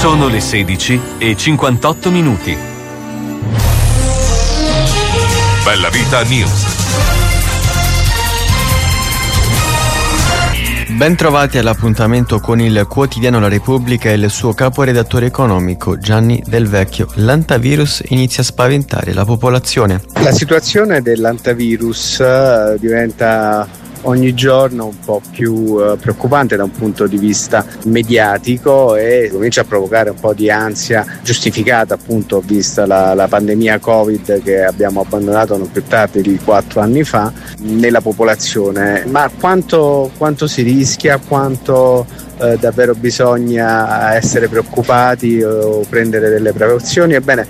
Sono le 16:58. Bella Vita News. Ben trovati all'appuntamento con il quotidiano La Repubblica e il suo caporedattore economico Gianni Del Vecchio. L'antivirus inizia a spaventare la popolazione. La situazione dell'antivirus diventa ogni giorno un po' più preoccupante da un punto di vista mediatico e comincia a provocare un po' di ansia giustificata, appunto, vista la pandemia Covid che abbiamo abbandonato non più tardi di 4 anni fa nella popolazione. Ma quanto si rischia, quanto davvero bisogna essere preoccupati o prendere delle precauzioni? Ebbene,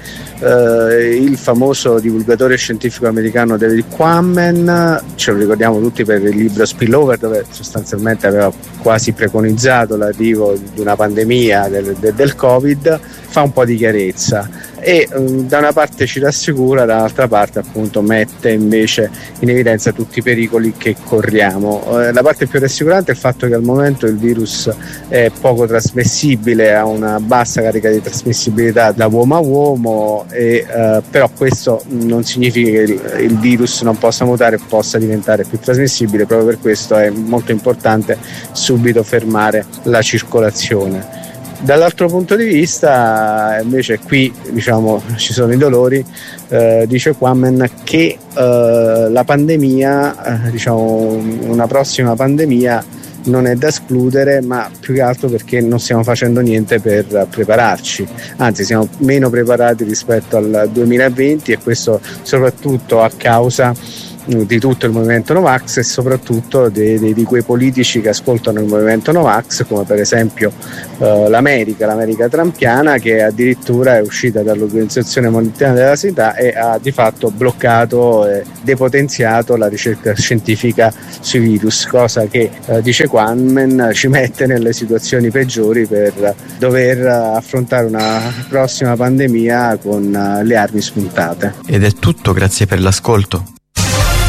il famoso divulgatore scientifico americano David Quammen, ce lo ricordiamo tutti per il libro Spillover, dove sostanzialmente aveva quasi preconizzato l'arrivo di una pandemia del Covid, fa un po' di chiarezza e da una parte ci rassicura, dall'altra parte appunto mette invece in evidenza tutti i pericoli che corriamo. La parte più rassicurante è il fatto che al momento il virus è poco trasmissibile, ha una bassa carica di trasmissibilità da uomo a uomo, però questo non significa che il virus non possa mutare e possa diventare più trasmissibile. Proprio per questo è molto importante subito fermare la circolazione. Dall'altro punto di vista invece qui ci sono i dolori, dice Quammen che la pandemia, una prossima pandemia non è da escludere, ma più che altro perché non stiamo facendo niente per prepararci, anzi siamo meno preparati rispetto al 2020 e questo soprattutto a causa di tutto il movimento Novax e soprattutto di quei politici che ascoltano il movimento Novax, come per esempio l'America trumpiana, che addirittura è uscita dall'Organizzazione Mondiale della Sanità e ha di fatto bloccato e depotenziato la ricerca scientifica sui virus, cosa che dice Quammen ci mette nelle situazioni peggiori per dover affrontare una prossima pandemia con le armi spuntate. Ed è tutto, grazie per l'ascolto.